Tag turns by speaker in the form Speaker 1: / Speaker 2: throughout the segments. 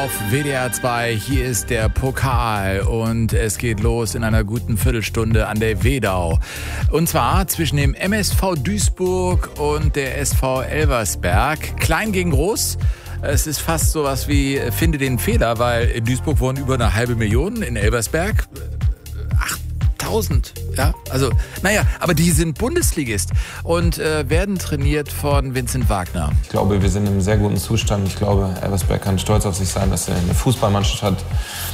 Speaker 1: auf WDR 2. Hier ist der Pokal und es geht los in einer guten Viertelstunde an der Wedau. Und zwar zwischen dem MSV Duisburg und der SV Elversberg. Klein gegen groß. Es ist fast sowas wie finde den Fehler, weil in Duisburg wohnen über 500.000, in Elversberg 8.000. Ja, also, naja, aber die sind Bundesligist und werden trainiert von Vincent Wagner.
Speaker 2: Ich glaube, wir sind in einem sehr guten Zustand. Ich glaube, Elversberg kann stolz auf sich sein, dass er eine Fußballmannschaft hat,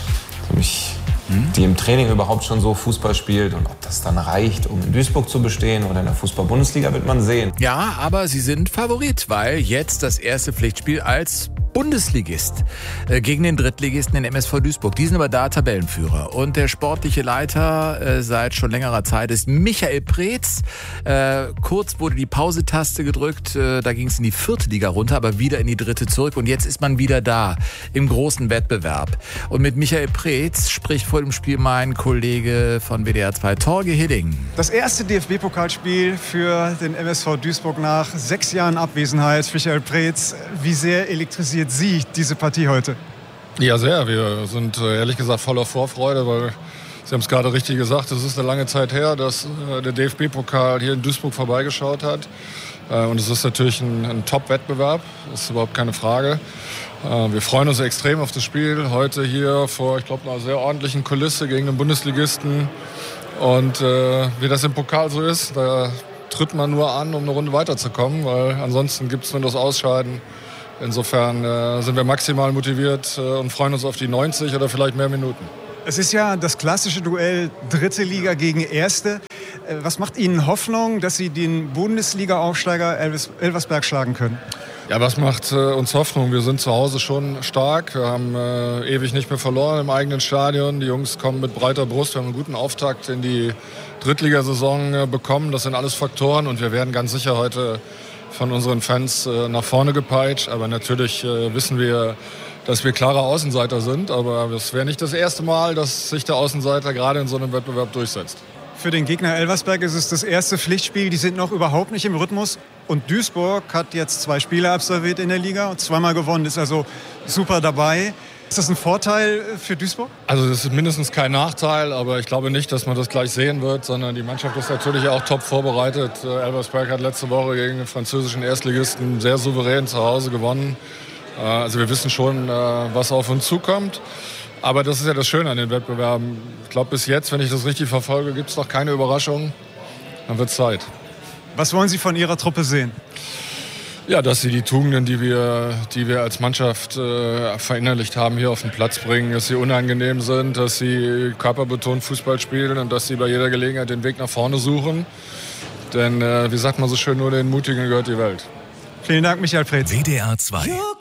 Speaker 2: die im Training überhaupt schon so Fußball spielt. Und ob das dann reicht, um in Duisburg zu bestehen oder in der Fußball-Bundesliga, wird man sehen.
Speaker 1: Ja, aber sie sind Favorit, weil jetzt das erste Pflichtspiel als Bundesligist gegen den Drittligisten, den MSV Duisburg. Die sind aber da Tabellenführer. Und der sportliche Leiter seit schon längerer Zeit ist Michael Preetz. Kurz wurde die Pause-Taste gedrückt. Da ging es in die 4. Liga runter, aber wieder in die 3. zurück. Und jetzt ist man wieder da im großen Wettbewerb. Und mit Michael Preetz spricht vor dem Spiel mein Kollege von WDR 2, Torge Hidding.
Speaker 3: Das erste DFB-Pokalspiel für den MSV Duisburg nach 6 Jahren Abwesenheit. Michael Preetz, wie sehr elektrisiert Sie diese Partie heute?
Speaker 4: Ja, sehr. Wir sind ehrlich gesagt voller Vorfreude, weil Sie haben es gerade richtig gesagt, es ist eine lange Zeit her, dass der DFB-Pokal hier in Duisburg vorbeigeschaut hat. Und es ist natürlich ein Top-Wettbewerb, das ist überhaupt keine Frage. Wir freuen uns extrem auf das Spiel heute hier vor, ich glaube, einer sehr ordentlichen Kulisse gegen den Bundesligisten. Und wie das im Pokal so ist, da tritt man nur an, um eine Runde weiterzukommen, weil ansonsten gibt es nur das Ausscheiden. Insofern sind wir maximal motiviert und freuen uns auf die 90 oder vielleicht mehr Minuten.
Speaker 3: Es ist ja das klassische Duell 3. Liga gegen 1. Was macht Ihnen Hoffnung, dass Sie den Bundesliga-Aufsteiger Elversberg schlagen können?
Speaker 4: Ja, was macht uns Hoffnung? Wir sind zu Hause schon stark. Wir haben ewig nicht mehr verloren im eigenen Stadion. Die Jungs kommen mit breiter Brust. Wir haben einen guten Auftakt in die Drittligasaison bekommen. Das sind alles Faktoren und wir werden ganz sicher heute von unseren Fans nach vorne gepeitscht. Aber natürlich wissen wir, dass wir klare Außenseiter sind. Aber es wäre nicht das erste Mal, dass sich der Außenseiter gerade in so einem Wettbewerb durchsetzt.
Speaker 3: Für den Gegner Elversberg ist es das erste Pflichtspiel. Die sind noch überhaupt nicht im Rhythmus. Und Duisburg hat jetzt 2 Spiele absolviert in der Liga und 2-mal gewonnen. Ist also super dabei. Ist das ein Vorteil für Duisburg?
Speaker 4: Also das ist mindestens kein Nachteil, aber ich glaube nicht, dass man das gleich sehen wird, sondern die Mannschaft ist natürlich auch top vorbereitet. Elversberg hat letzte Woche gegen den französischen Erstligisten sehr souverän zu Hause gewonnen. Also wir wissen schon, was auf uns zukommt. Aber das ist ja das Schöne an den Wettbewerben. Ich glaube, bis jetzt, wenn ich das richtig verfolge, gibt es noch keine Überraschung. Dann wird es Zeit.
Speaker 3: Was wollen Sie von Ihrer Truppe sehen?
Speaker 4: Ja, dass sie die Tugenden, die wir als Mannschaft verinnerlicht haben, hier auf den Platz bringen, dass sie unangenehm sind, dass sie körperbetont Fußball spielen und dass sie bei jeder Gelegenheit den Weg nach vorne suchen. Denn, wie sagt man so schön, nur den Mutigen gehört die Welt.
Speaker 3: Vielen Dank, Michael Preetz.
Speaker 5: WDR 2.